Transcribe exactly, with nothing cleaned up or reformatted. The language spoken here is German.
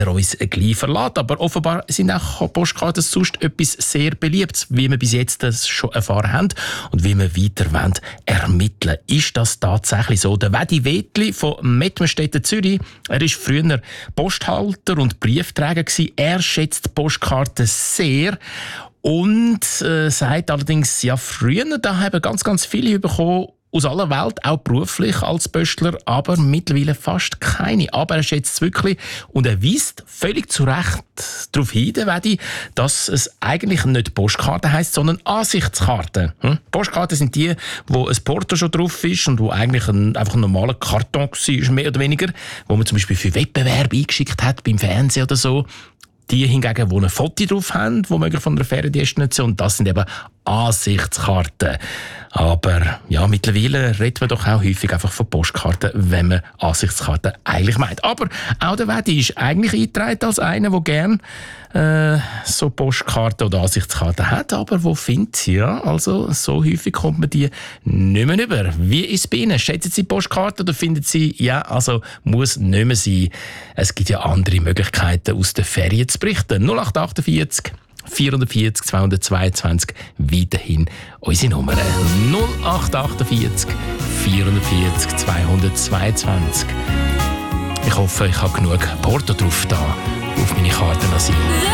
uns gleich verlässt. Aber offenbar sind auch Postkarten sonst etwas sehr Beliebtes, wie wir bis jetzt das schon erfahren haben und wie wir weiter wollen ermitteln. Ist das tatsächlich so? Der Wedi Wetli von Mettmerstetten, Zürich, er war früher Posthalter und Briefträger gewesen. Er schätzt Postkarten sehr und äh, sagt allerdings, ja, früher da haben ganz, ganz viele bekommen, aus aller Welt, auch beruflich als Pöstler, aber mittlerweile fast keine. Aber er schätzt es wirklich und er weist völlig zu Recht darauf hin, Wedi, dass es eigentlich nicht Postkarte heisst, sondern Ansichtskarten. Hm? Postkarten sind die, wo ein Porto schon drauf ist und wo eigentlich ein, einfach ein normaler Karton war, mehr oder weniger, wo man zum Beispiel für Wettbewerbe eingeschickt hat, beim Fernsehen oder so. Die hingegen, die ein Foto drauf haben, womöglich von einer Feriendestination, das sind eben Ansichtskarten. Aber ja, mittlerweile redet man doch auch häufig einfach von Postkarten, wenn man Ansichtskarten eigentlich meint. Aber auch der Wedi ist eigentlich eingetragen als einer, der gerne äh, so Postkarten oder Ansichtskarten hat. Aber wo findet sie? Ja, also so häufig kommt man die nicht mehr über. Wie ist es bei Ihnen? Schätzen Sie Postkarten oder finden Sie, ja, also muss nicht mehr sein? Es gibt ja andere Möglichkeiten, aus den Ferien zu berichten. null acht achtundvierzig vierhundertvierzig zweihundertzweiundzwanzig, weiterhin unsere Nummer. null acht achtundvierzig vierhundertvierzig zweihundertzweiundzwanzig. Ich hoffe, ich habe genug Porto drauf da auf meine Karte.